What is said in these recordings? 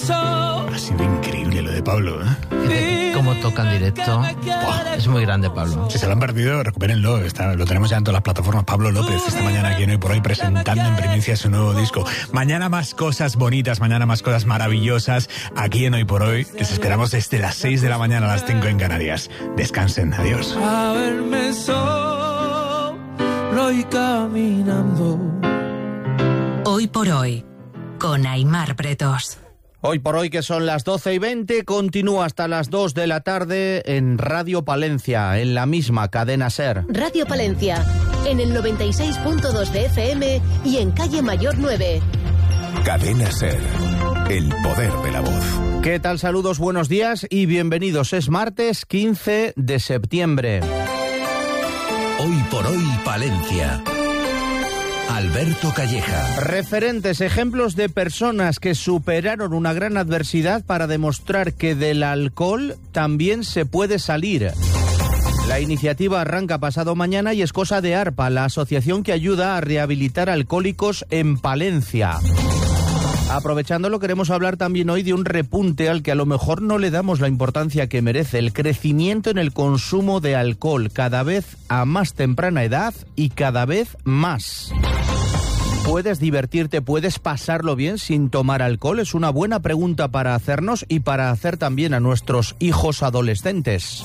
Ha sido increíble lo de Pablo, ¿eh? Cómo toca en directo. Es muy grande, Pablo. Si se lo han perdido, recupérenlo. Lo tenemos ya en todas las plataformas. Pablo López, esta mañana aquí en Hoy por Hoy, presentando en primicia su nuevo disco. Mañana más cosas bonitas, mañana más cosas maravillosas aquí en Hoy por Hoy. Les esperamos desde las 6 de la mañana a las 5 en Canarias. Descansen, adiós. A verme solo y caminando. Hoy por Hoy, con Aimar Bretos. Hoy por Hoy, que son las 12:20, continúa hasta las 2 de la tarde en Radio Palencia, en la misma cadena SER. Radio Palencia, en el 96.2 de FM y en Calle Mayor 9. Cadena SER, el poder de la voz. ¿Qué tal? Saludos, buenos días y bienvenidos. Es martes 15 de septiembre. Hoy por Hoy, Palencia. Alberto Calleja. Referentes, ejemplos de personas que superaron una gran adversidad para demostrar que del alcohol también se puede salir. La iniciativa arranca pasado mañana y es cosa de ARPA, la asociación que ayuda a rehabilitar alcohólicos en Palencia. Aprovechándolo, queremos hablar también hoy de un repunte al que a lo mejor no le damos la importancia que merece: el crecimiento en el consumo de alcohol, cada vez a más temprana edad y cada vez más. ¿Puedes divertirte, puedes pasarlo bien sin tomar alcohol? Es una buena pregunta para hacernos y para hacer también a nuestros hijos adolescentes.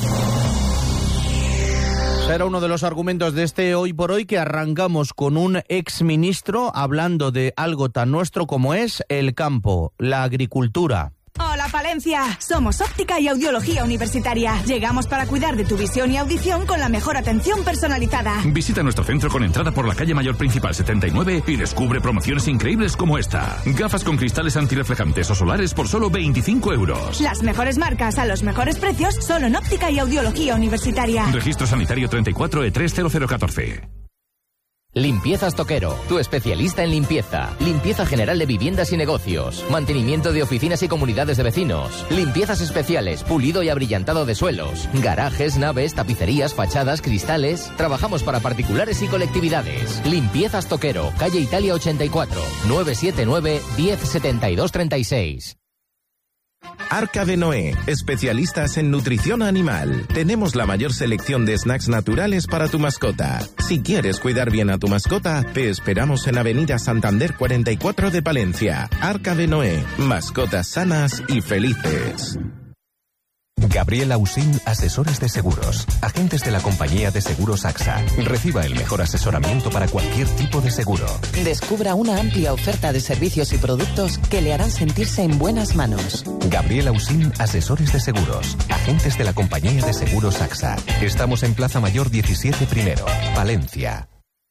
Será uno de los argumentos de este Hoy por Hoy, que arrancamos con un exministro hablando de algo tan nuestro como es el campo, la agricultura. Hola Palencia, somos Óptica y Audiología Universitaria. Llegamos para cuidar de tu visión y audición con la mejor atención personalizada. Visita nuestro centro con entrada por la calle Mayor Principal 79 y descubre promociones increíbles como esta. Gafas con cristales antirreflejantes o solares por solo 25 euros. Las mejores marcas a los mejores precios solo en Óptica y Audiología Universitaria. Registro sanitario 34 E30014. Limpiezas Toquero, tu especialista en limpieza. Limpieza general de viviendas y negocios. Mantenimiento de oficinas y comunidades de vecinos. Limpiezas especiales, pulido y abrillantado de suelos. Garajes, naves, tapicerías, fachadas, cristales. Trabajamos para particulares y colectividades. Limpiezas Toquero, calle Italia 84, 979 1072 36. Arca de Noé, especialistas en nutrición animal. Tenemos la mayor selección de snacks naturales para tu mascota. Si quieres cuidar bien a tu mascota, te esperamos en Avenida Santander 44 de Palencia. Arca de Noé, mascotas sanas y felices. Gabriel Ausín, asesores de seguros, agentes de la compañía de seguros AXA. Reciba el mejor asesoramiento para cualquier tipo de seguro. Descubra una amplia oferta de servicios y productos que le harán sentirse en buenas manos. Gabriel Ausín, asesores de seguros, agentes de la compañía de seguros AXA. Estamos en Plaza Mayor 17 Primero, Palencia.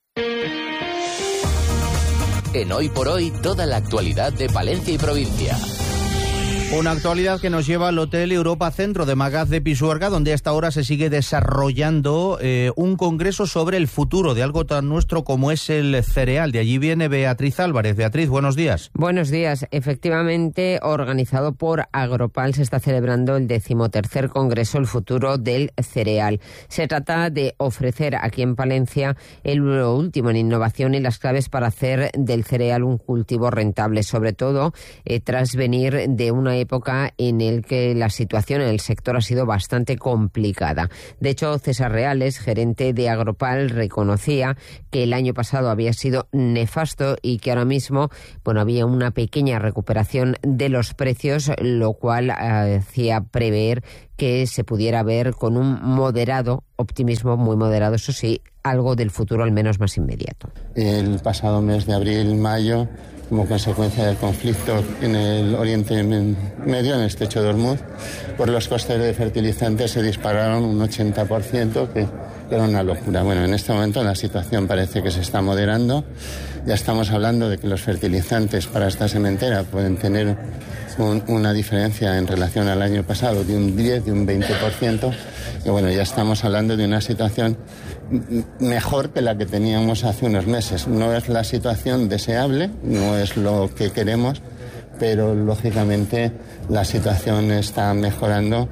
En Hoy por Hoy, toda la actualidad de Palencia y provincia. Una actualidad que nos lleva al Hotel Europa Centro de Magaz de Pisuerga, donde a esta hora se sigue desarrollando un congreso sobre el futuro de algo tan nuestro como es el cereal. De allí viene Beatriz Álvarez. Beatriz, buenos días. Buenos días. Efectivamente, organizado por Agropal, se está celebrando el 13º Congreso El Futuro del Cereal. Se trata de ofrecer aquí en Palencia lo último en innovación y las claves para hacer del cereal un cultivo rentable, sobre todo tras venir de una época en el que la situación en el sector ha sido bastante complicada. De hecho, César Reales, gerente de Agropal, reconocía que el año pasado había sido nefasto y que ahora mismo, había una pequeña recuperación de los precios, lo cual hacía prever que se pudiera ver con un moderado optimismo, muy moderado, eso sí, algo del futuro al menos más inmediato. El pasado mes de abril-mayo, como consecuencia del conflicto en el Oriente Medio, en el estrecho de Hormuz, por los costes de fertilizantes se dispararon un 80%, que era una locura. Bueno, en este momento la situación parece que se está moderando. Ya estamos hablando de que los fertilizantes para esta sementera pueden tener una diferencia en relación al año pasado de un 10, de un 20%. Y ya estamos hablando de una situación mejor que la que teníamos hace unos meses. No es la situación deseable, no es lo que queremos, pero lógicamente la situación está mejorando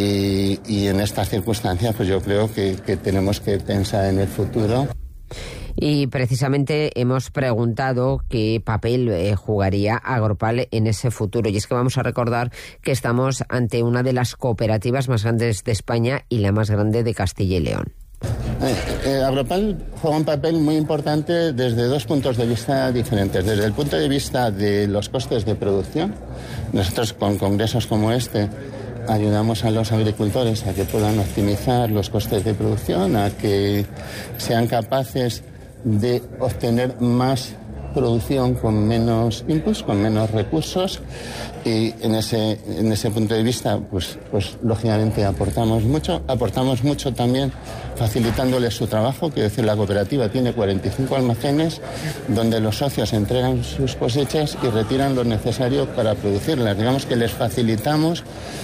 y en estas circunstancias pues yo creo que tenemos que pensar en el futuro. Y precisamente hemos preguntado qué papel jugaría Agropal en ese futuro. Y es que vamos a recordar que estamos ante una de las cooperativas más grandes de España y la más grande de Castilla y León. Agropal juega un papel muy importante desde dos puntos de vista diferentes. Desde el punto de vista de los costes de producción, nosotros con congresos como este ayudamos a los agricultores a que puedan optimizar los costes de producción, a que sean capaces de obtener más producción con menos inputs, con menos recursos, y en ese punto de vista pues lógicamente aportamos mucho también facilitándoles su trabajo. Quiero decir, la cooperativa tiene 45 almacenes donde los socios entregan sus cosechas y retiran lo necesario para producirlas. Digamos que les facilitamos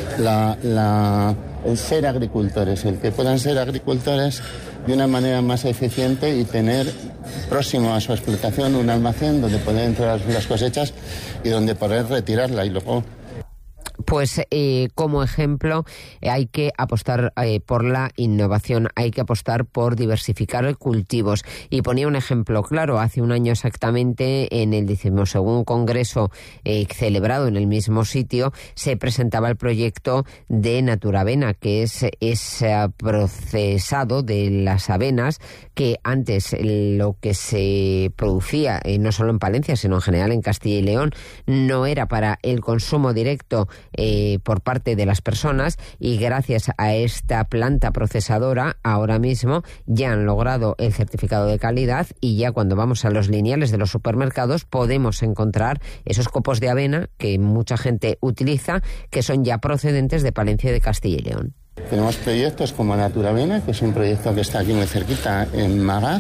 el ser agricultores, el que puedan ser agricultores de una manera más eficiente y tener próximo a su explotación un almacén donde poder entrar las cosechas y donde poder retirarla y luego... Pues como ejemplo hay que apostar por la innovación, hay que apostar por diversificar cultivos. Y ponía un ejemplo claro, hace un año exactamente, en el 12º Congreso celebrado en el mismo sitio, se presentaba el proyecto de Naturavena, que es ese procesado de las avenas que antes lo que se producía, no solo en Palencia, sino en general en Castilla y León, no era para el consumo directo por parte de las personas, y gracias a esta planta procesadora ahora mismo ya han logrado el certificado de calidad, y ya cuando vamos a los lineales de los supermercados podemos encontrar esos copos de avena que mucha gente utiliza, que son ya procedentes de Palencia y de Castilla y León. Tenemos proyectos como Naturavena, que es un proyecto que está aquí muy cerquita en Magaz.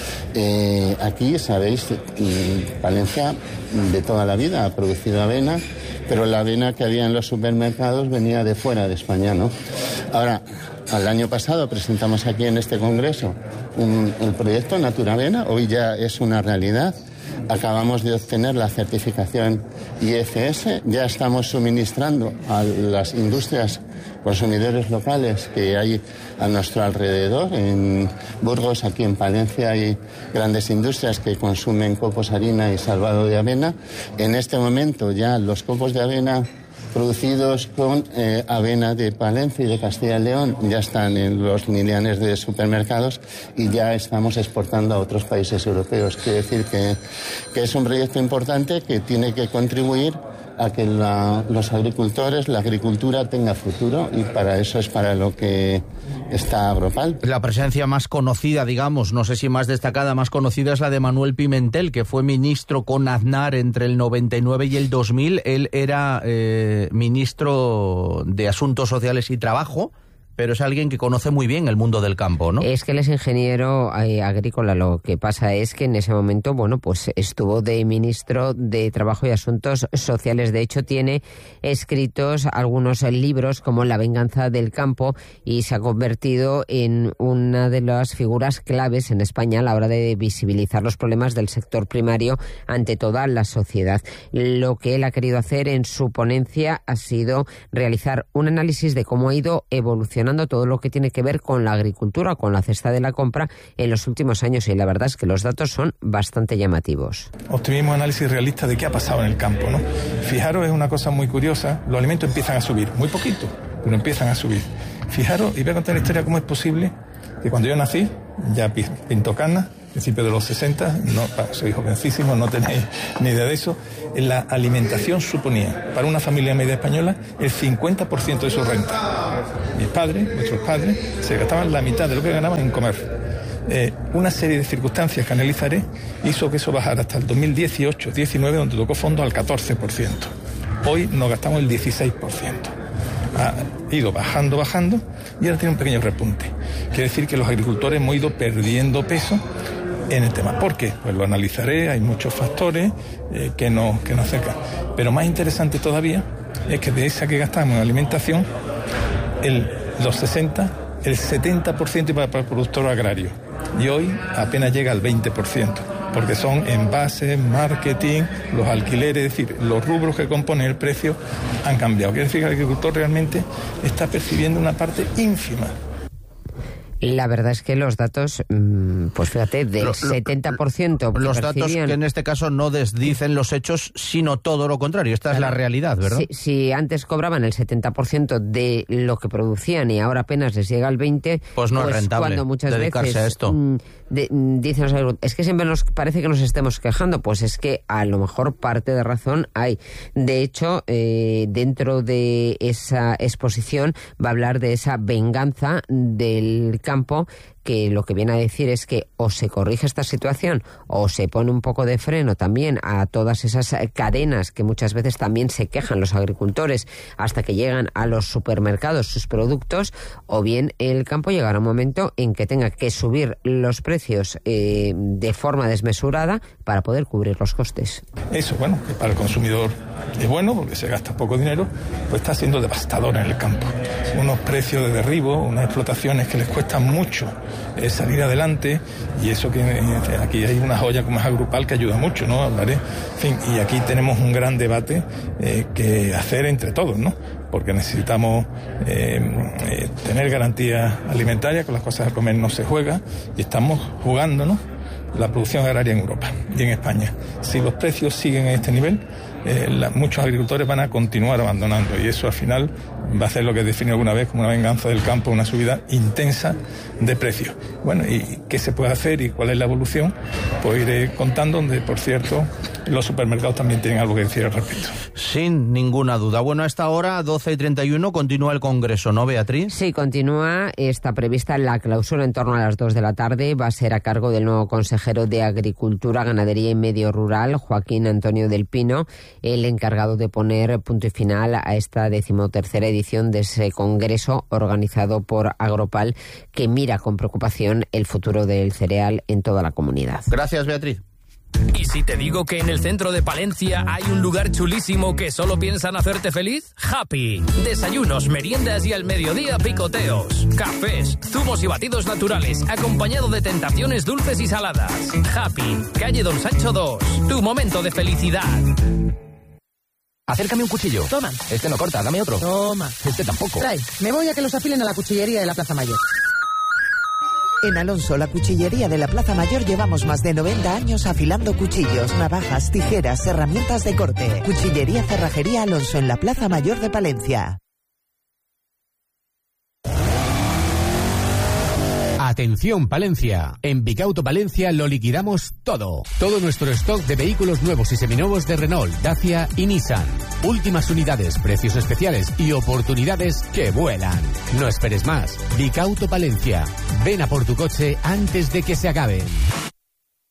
Aquí, sabéis, Palencia de toda la vida ha producido avena, pero la avena que había en los supermercados venía de fuera de España, ¿no? Ahora, al año pasado presentamos aquí en este congreso el proyecto Naturavena, hoy ya es una realidad. Acabamos de obtener la certificación IFS, ya estamos suministrando a las industrias consumidores locales que hay a nuestro alrededor. En Burgos, aquí en Palencia, hay grandes industrias que consumen copos, harina y salvado de avena. En este momento ya los copos de avena producidos con avena de Palencia y de Castilla y León ya están en los lineales de supermercados y ya estamos exportando a otros países europeos. Quiere decir que es un proyecto importante que tiene que contribuir a que los agricultores, la agricultura tenga futuro, y para eso es para lo que está Agropal. La presencia más conocida, digamos, no sé si más destacada, más conocida es la de Manuel Pimentel, que fue ministro con Aznar entre el 99 y el 2000. Él era ministro de Asuntos Sociales y Trabajo, pero es alguien que conoce muy bien el mundo del campo, ¿no? Es que él es ingeniero agrícola. Lo que pasa es que en ese momento, bueno, pues estuvo de ministro de Trabajo y Asuntos Sociales. De hecho, tiene escritos algunos libros como La venganza del campo, y se ha convertido en una de las figuras claves en España a la hora de visibilizar los problemas del sector primario ante toda la sociedad. Lo que él ha querido hacer en su ponencia ha sido realizar un análisis de cómo ha ido evolucionando todo lo que tiene que ver con la agricultura, con la cesta de la compra en los últimos años, y la verdad es que los datos son bastante llamativos. Obtuvimos análisis realista de qué ha pasado en el campo, ¿no? Fijaros, es una cosa muy curiosa, los alimentos empiezan a subir, muy poquito, pero empiezan a subir. Fijaros, y voy a contar la historia cómo es posible que cuando yo nací, ya pinto canas, principio de los 60, no, soy jovencísimo, no tenéis ni idea de eso. La alimentación suponía, para una familia media española, el 50% de su renta. Mis padres, nuestros padres, se gastaban la mitad de lo que ganaban en comer. Una serie de circunstancias que analizaré hizo que eso bajara hasta el 2018-19, donde tocó fondo al 14%. Hoy nos gastamos el 16%. Ha ido bajando, y ahora tiene un pequeño repunte. Quiere decir que los agricultores hemos ido perdiendo peso en el tema. ¿Por qué? Pues lo analizaré, hay muchos factores que nos acercan. Pero más interesante todavía es que de esa que gastamos en alimentación, los 60, el 70% iba para el productor agrario. Y hoy apenas llega al 20%, porque son envases, marketing, los alquileres, es decir, los rubros que componen el precio han cambiado. Quiere decir que el agricultor realmente está percibiendo una parte ínfima. La verdad es que los datos, pues fíjate, del 70%... Los datos que en este caso no desdicen los hechos, sino todo lo contrario. Esta es la realidad, ¿verdad? Si antes cobraban el 70% de lo que producían y ahora apenas les llega al 20%, pues no es rentable cuando muchas dedicarse veces a esto. Dicen los agricultores, es que siempre nos parece que nos estemos quejando, pues es que a lo mejor parte de razón hay. De hecho, dentro de esa exposición va a hablar de esa venganza del campo, que lo que viene a decir es que o se corrige esta situación o se pone un poco de freno también a todas esas cadenas que muchas veces también se quejan los agricultores hasta que llegan a los supermercados sus productos, o bien el campo llegará un momento en que tenga que subir los precios de forma desmesurada para poder cubrir los costes. Eso, bueno, que para el consumidor es bueno porque se gasta poco dinero, pues está siendo devastador en el campo. Unos precios de derribo, unas explotaciones que les cuestan mucho salir adelante, y eso que aquí hay una joya como es Agrupal que ayuda mucho, ¿no? Hablaré. En fin, y aquí tenemos un gran debate que hacer entre todos, ¿no? Porque necesitamos tener garantías alimentarias, con las cosas de comer no se juega, y estamos jugando, ¿no?, la producción agraria en Europa y en España. Si los precios siguen a este nivel, muchos agricultores van a continuar abandonando, y eso al final va a ser lo que define alguna vez como una venganza del campo, una subida intensa de precios. Bueno, ¿y qué se puede hacer y cuál es la evolución? Pues iré contando, donde, por cierto, los supermercados también tienen algo que decir al respecto. Sin ninguna duda. Bueno, a esta hora, 12:31, continúa el Congreso, ¿no, Beatriz? Sí, continúa. Está prevista la clausura en torno a las 2 de la tarde. Va a ser a cargo del nuevo consejero de Agricultura, Ganadería y Medio Rural, Joaquín Antonio del Pino, el encargado de poner punto y final a esta 13ª edición de ese Congreso organizado por Agropal, que mira con preocupación el futuro del cereal en toda la comunidad. Gracias, Beatriz. ¿Y si te digo que en el centro de Palencia hay un lugar chulísimo que solo piensan hacerte feliz? Happy. Desayunos, meriendas y al mediodía picoteos. Cafés, zumos y batidos naturales, acompañado de tentaciones dulces y saladas. Happy. Calle Don Sancho 2. Tu momento de felicidad. Acércame un cuchillo. Toma. Este no corta, dame otro. Toma. Este tampoco. Trae, me voy a que los afilen a la cuchillería de la Plaza Mayor. En Alonso, la cuchillería de la Plaza Mayor, llevamos más de 90 años afilando cuchillos, navajas, tijeras, herramientas de corte. Cuchillería Cerrajería Alonso en la Plaza Mayor de Palencia. Atención Palencia, en Bicauto Palencia lo liquidamos todo. Todo nuestro stock de vehículos nuevos y seminuevos de Renault, Dacia y Nissan. Últimas unidades, precios especiales y oportunidades que vuelan. No esperes más. Bicauto Palencia. Ven a por tu coche antes de que se acaben.